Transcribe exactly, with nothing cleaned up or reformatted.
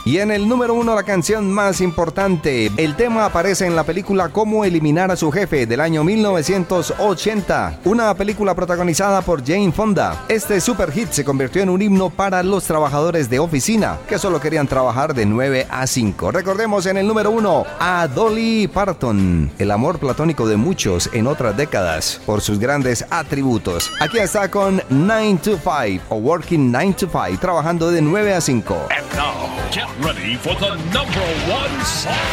Y en el número uno, la canción más importante. El tema aparece en la película Cómo eliminar a su jefe del año mil novecientos ochenta, una película protagonizada por Jane Fonda. Este super hit se convirtió en un himno para los trabajadores de oficina que solo querían trabajar de nueve a cinco. Recordemos en el número uno a Dolly Parton, el amor platónico de muchos en otras décadas por sus grandes atributos. Aquí está con nine to five o Working nine to five, trabajando de nueve a cinco. And now, get ready for the number one song.